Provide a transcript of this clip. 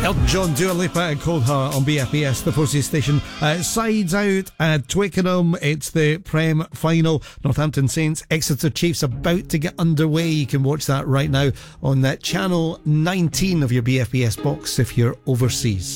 Elton John, Dua Lipa and Cold Heart on BFBS, the 4C station. Sides out at Twickenham. It's the Prem final. Northampton Saints, Exeter Chiefs about to get underway. You can watch that right now on that channel 19 of your BFBS box if you're overseas.